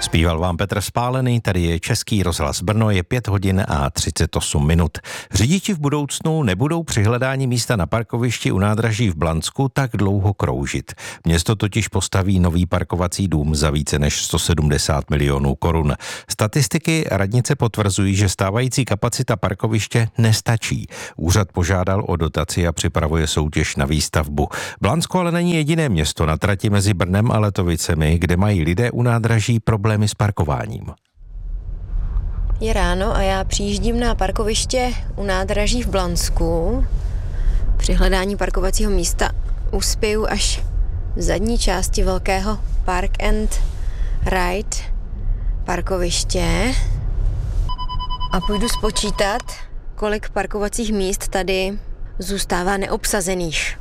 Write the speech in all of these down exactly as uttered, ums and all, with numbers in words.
Zpíval vám Petr Spálený, tady je Český rozhlas Brno, je pět hodin a třicet osm minut. Řidiči v budoucnu nebudou při hledání místa na parkovišti u nádraží v Blansku tak dlouho kroužit. Město totiž postaví nový parkovací dům za více než sto sedmdesát milionů korun. Statistiky radnice potvrzují, že stávající kapacita parkoviště nestačí. Úřad požádal o dotaci a připravuje soutěž na výstavbu. Blansko ale není jediné město na trati mezi Brnem a Letovicemi, kde mají lidé u nádraží problémy s parkováním. Je ráno a já přijíždím na parkoviště u nádraží v Blansku. Při hledání parkovacího místa uspěju až v zadní části velkého Park and Ride parkoviště a půjdu spočítat, kolik parkovacích míst tady zůstává neobsazených.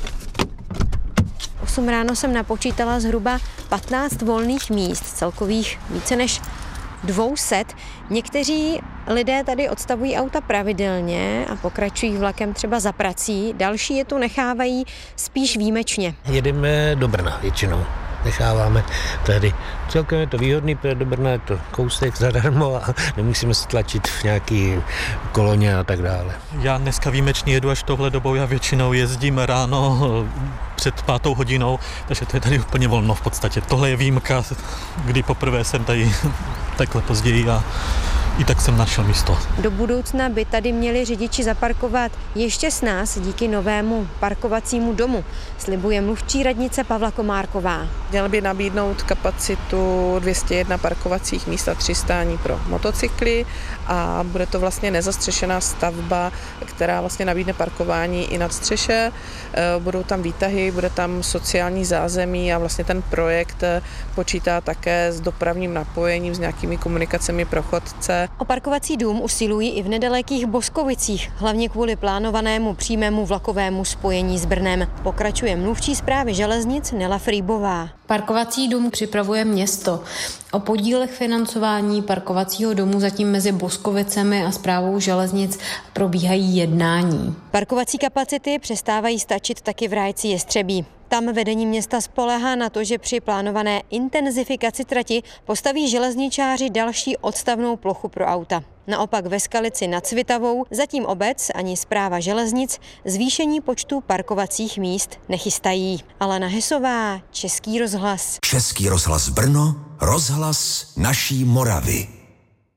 osm ráno jsem napočítala zhruba patnáct volných míst, celkových více než dvě stě. Někteří lidé tady odstavují auta pravidelně a pokračují vlakem třeba za prací, další je tu nechávají spíš výjimečně. Jedeme do Brna většinou. Necháváme tady. Celkem je to výhodný, protože do Brna je to kousek zadarmo a nemusíme se tlačit v nějaký koloně a tak dále. Já dneska výjimečně jedu až tohle dobou, já většinou jezdím ráno před pátou hodinou, takže to je tady úplně volno v podstatě. Tohle je výjimka, kdy poprvé jsem tady takhle později a i tak jsem našel místo. Do budoucna by tady měli řidiči zaparkovat ještě s nás díky novému parkovacímu domu, slibuje mluvčí radnice Pavla Komárková. Měl by nabídnout kapacitu dvě stě jedna parkovacích míst a tři stání pro motocykly a bude to vlastně nezastřešená stavba, která vlastně nabídne parkování i nad střeše. Budou tam výtahy, bude tam sociální zázemí a vlastně ten projekt počítá také s dopravním napojením, s nějakými komunikacemi pro chodce. O parkovací dům usilují i v nedalekých Boskovicích, hlavně kvůli plánovanému přímému vlakovému spojení s Brnem. Pokračuje mluvčí správy železnic Nela Frýbová. Parkovací dům připravuje město. O podílech financování parkovacího domu zatím mezi Boskovicemi a správou železnic probíhají jednání. Parkovací kapacity přestávají stačit taky v Rájci Jestřebí. Tam vedení města spoléhá na to, že při plánované intenzifikaci trati postaví železničáři další odstavnou plochu pro auta. Naopak ve Skalici nad Svitavou zatím obec ani správa železnic zvýšení počtu parkovacích míst nechystají. Alena Hesová, Český rozhlas. Český rozhlas Brno, rozhlas naší Moravy.